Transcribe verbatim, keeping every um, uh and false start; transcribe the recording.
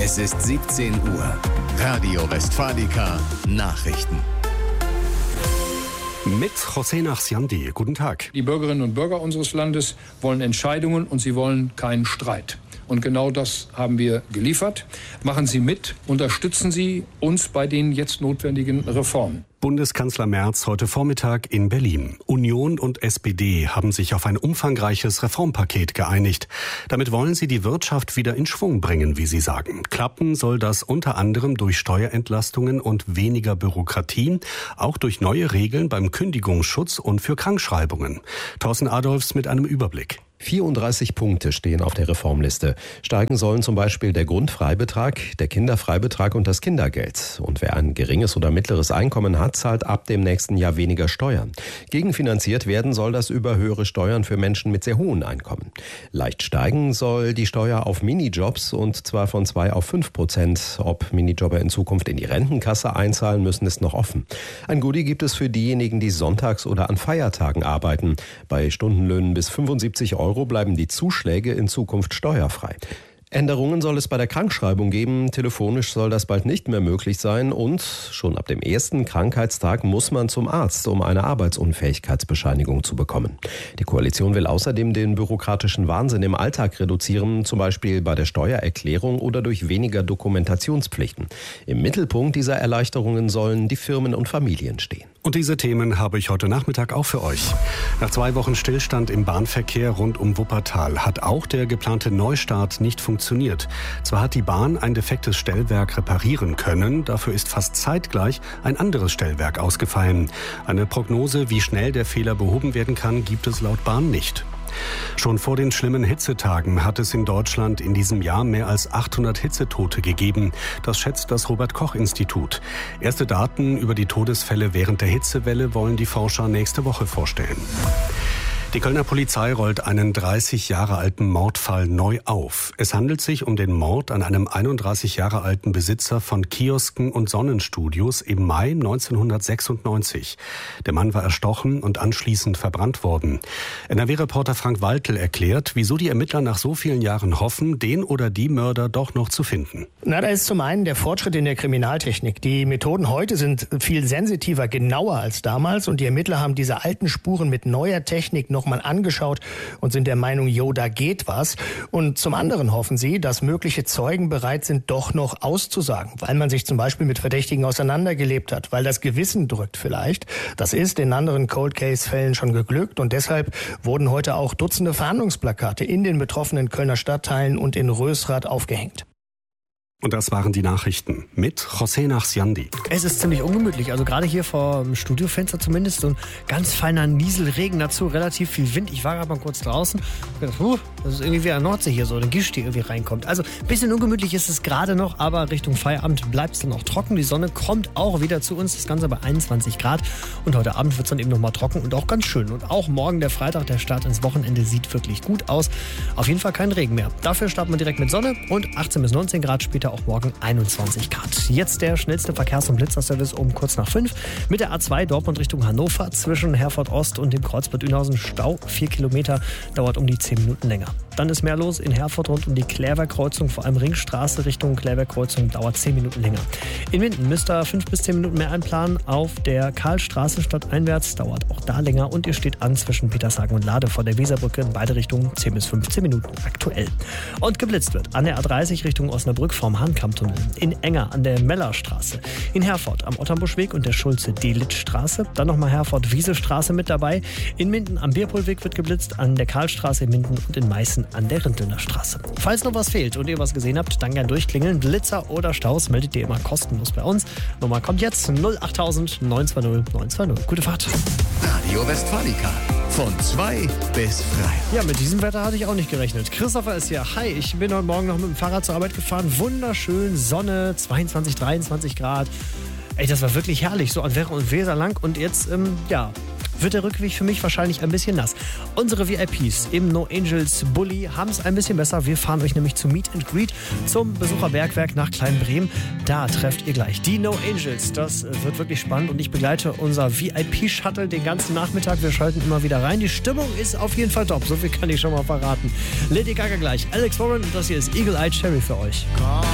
Es ist siebzehn Uhr. Radio Westfalica Nachrichten. Mit José Nachsiandi. Guten Tag. Die Bürgerinnen und Bürger unseres Landes wollen Entscheidungen und sie wollen keinen Streit. Und genau das haben wir geliefert. Machen Sie mit, unterstützen Sie uns bei den jetzt notwendigen Reformen. Bundeskanzler Merz heute Vormittag in Berlin. Union und S P D haben sich auf ein umfangreiches Reformpaket geeinigt. Damit wollen sie die Wirtschaft wieder in Schwung bringen, wie sie sagen. Klappen soll das unter anderem durch Steuerentlastungen und weniger Bürokratie, auch durch neue Regeln beim Kündigungsschutz und für Krankschreibungen. Thorsten Adolfs mit einem Überblick. vierunddreißig Punkte stehen auf der Reformliste. Steigen sollen zum Beispiel der Grundfreibetrag, der Kinderfreibetrag und das Kindergeld. Und wer ein geringes oder mittleres Einkommen hat, zahlt ab dem nächsten Jahr weniger Steuern. Gegenfinanziert werden soll das über höhere Steuern für Menschen mit sehr hohen Einkommen. Leicht steigen soll die Steuer auf Minijobs und zwar von zwei auf fünf Prozent. Ob Minijobber in Zukunft in die Rentenkasse einzahlen müssen, ist noch offen. Ein Goodie gibt es für diejenigen, die sonntags oder an Feiertagen arbeiten. Bei Stundenlöhnen bis fünfundsiebzig Euro bleiben die Zuschläge in Zukunft steuerfrei. Änderungen soll es bei der Krankschreibung geben. Telefonisch soll das bald nicht mehr möglich sein. Und schon ab dem ersten Krankheitstag muss man zum Arzt, um eine Arbeitsunfähigkeitsbescheinigung zu bekommen. Die Koalition will außerdem den bürokratischen Wahnsinn im Alltag reduzieren, zum Beispiel bei der Steuererklärung oder durch weniger Dokumentationspflichten. Im Mittelpunkt dieser Erleichterungen sollen die Firmen und Familien stehen. Und diese Themen habe ich heute Nachmittag auch für euch. Nach zwei Wochen Stillstand im Bahnverkehr rund um Wuppertal hat auch der geplante Neustart nicht funktioniert. Zwar hat die Bahn ein defektes Stellwerk reparieren können, dafür ist fast zeitgleich ein anderes Stellwerk ausgefallen. Eine Prognose, wie schnell der Fehler behoben werden kann, gibt es laut Bahn nicht. Schon vor den schlimmen Hitzetagen hat es in Deutschland in diesem Jahr mehr als achthundert Hitzetote gegeben. Das schätzt das Robert-Koch-Institut. Erste Daten über die Todesfälle während der Hitzewelle wollen die Forscher nächste Woche vorstellen. Die Kölner Polizei rollt einen dreißig Jahre alten Mordfall neu auf. Es handelt sich um den Mord an einem einunddreißig Jahre alten Besitzer von Kiosken und Sonnenstudios im Mai neunzehnhundertsechsundneunzig. Der Mann war erstochen und anschließend verbrannt worden. N R W-Reporter Frank Waltel erklärt, wieso die Ermittler nach so vielen Jahren hoffen, den oder die Mörder doch noch zu finden. Na, da ist zum einen der Fortschritt in der Kriminaltechnik. Die Methoden heute sind viel sensitiver, genauer als damals. Und die Ermittler haben diese alten Spuren mit neuer Technik noch mal angeschaut und sind der Meinung, jo, da geht was. Und zum anderen hoffen sie, dass mögliche Zeugen bereit sind, doch noch auszusagen, weil man sich zum Beispiel mit Verdächtigen auseinandergelebt hat, weil das Gewissen drückt vielleicht. Das ist in anderen Cold-Case-Fällen schon geglückt und deshalb wurden heute auch Dutzende Fahndungsplakate in den betroffenen Kölner Stadtteilen und in Rösrath aufgehängt. Und das waren die Nachrichten mit José Nachsiandi. Es ist ziemlich ungemütlich, also gerade hier vor dem Studiofenster zumindest so ein ganz feiner Nieselregen, dazu relativ viel Wind. Ich war gerade mal kurz draußen und gedacht, huh, das ist irgendwie wie an der Nordsee hier so, ein Gischt, die irgendwie reinkommt. Also ein bisschen ungemütlich ist es gerade noch, aber Richtung Feierabend bleibt es dann auch trocken. Die Sonne kommt auch wieder zu uns, das Ganze bei einundzwanzig Grad und heute Abend wird es dann eben nochmal trocken und auch ganz schön. Und auch morgen der Freitag, der Start ins Wochenende sieht wirklich gut aus. Auf jeden Fall kein Regen mehr. Dafür starten wir direkt mit Sonne und achtzehn bis neunzehn Grad, später auch morgen einundzwanzig Grad. Jetzt der schnellste Verkehrs- und Blitzerservice um kurz nach fünf. Mit der A zwei Dortmund Richtung Hannover zwischen Herford Ost und dem Kreuzbad Uenhausen Stau. Vier Kilometer, dauert um die zehn Minuten länger. Dann ist mehr los in Herford rund um die Klärwerk-Kreuzung, vor allem Ringstraße Richtung Klärwerk-Kreuzung, dauert zehn Minuten länger. In Minden müsst ihr fünf bis zehn Minuten mehr einplanen. Auf der Karlstraße stadteinwärts dauert auch da länger und ihr steht an zwischen Petershagen und Lade vor der Weserbrücke in beide Richtungen zehn bis fünfzehn Minuten aktuell. Und geblitzt wird an der A dreißig Richtung Osnabrück vom Hahnkammtunnel, in Enger an der Mellerstraße, in Herford am Otternbuschweg und der Schulze-Delitzsch-Straße, dann nochmal Herford-Wiese-Straße mit dabei, in Minden am Bierpohlweg wird geblitzt, an der Karlstraße in Minden und in Meißen an der Rintelner Straße. Falls noch was fehlt und ihr was gesehen habt, dann gern durchklingeln. Blitzer oder Staus meldet ihr immer kostenlos bei uns. Nummer kommt jetzt null acht tausend neun zwei null neun zwei null. Gute Fahrt. Radio Westfalica. Von zwei bis drei. Ja, mit diesem Wetter hatte ich auch nicht gerechnet. Christopher ist hier. Hi, ich bin heute Morgen noch mit dem Fahrrad zur Arbeit gefahren. Wunderschön, Sonne, zweiundzwanzig, dreiundzwanzig Grad. Ey, das war wirklich herrlich, so an Werre und Weser lang. Und jetzt, ähm, ja, wird der Rückweg für mich wahrscheinlich ein bisschen nass. Unsere V I Ps im No Angels Bulli haben es ein bisschen besser. Wir fahren euch nämlich zum Meet and Greet zum Besucherbergwerk nach Kleinbremen. Da trefft ihr gleich die No Angels. Das wird wirklich spannend und ich begleite unser V I P-Shuttle den ganzen Nachmittag. Wir schalten immer wieder rein. Die Stimmung ist auf jeden Fall top. So viel kann ich schon mal verraten. Lady Gaga gleich, Alex Warren und das hier ist Eagle Eye Cherry für euch.